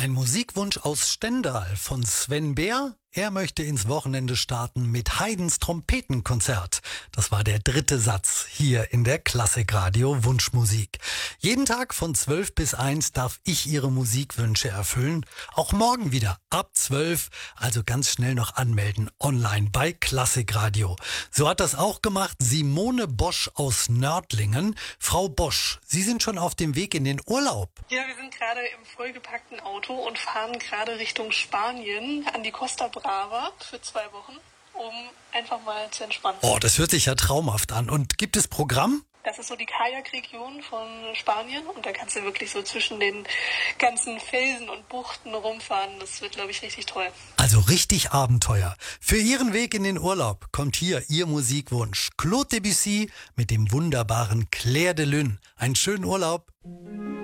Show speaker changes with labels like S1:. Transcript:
S1: Ein Musikwunsch aus Stendal von Sven Beer. Er möchte ins Wochenende starten mit Haydns Trompetenkonzert. Das war der dritte Satz hier in der Klassikradio Wunschmusik. Jeden Tag von 12 bis 1 darf ich Ihre Musikwünsche erfüllen. Auch morgen wieder ab 12. Also ganz schnell noch anmelden online bei Klassikradio. So hat das auch gemacht Simone Bosch aus Nördlingen. Frau Bosch, Sie sind schon auf dem Weg in den Urlaub.
S2: Ja, wir sind gerade im vollgepackten Auto und fahren gerade Richtung Spanien an die Costa Brava für 2 Wochen, um einfach mal zu entspannen.
S1: Oh, das hört sich ja traumhaft an. Und gibt es Programm?
S2: Das ist so die Kajakregion von Spanien und da kannst du wirklich so zwischen den ganzen Felsen und Buchten rumfahren. Das wird, glaube ich, richtig toll.
S1: Also richtig Abenteuer. Für Ihren Weg in den Urlaub kommt hier Ihr Musikwunsch. Claude Debussy mit dem wunderbaren Clair de Lune. Einen schönen Urlaub.